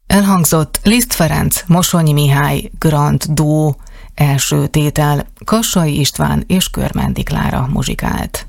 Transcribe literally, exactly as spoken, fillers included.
Elhangzott Liszt Ferenc, Mosonyi Mihály, Grand Duo, első tétel, Kassai István és Körmendi Klára muzsikált.